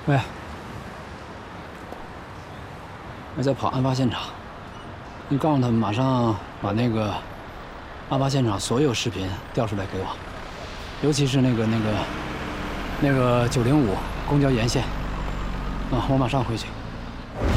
喂，我在跑案发现场，你告诉他们马上把那个案发现场所有视频调出来给我，尤其是那个905公交沿线。啊，我马上回去。